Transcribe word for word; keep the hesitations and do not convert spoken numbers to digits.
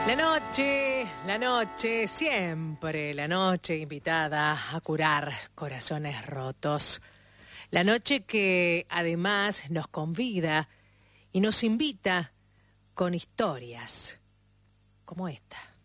La noche, la noche, siempre la noche invitada a curar corazones rotos. La noche que además nos convida y nos invita con historias como esta.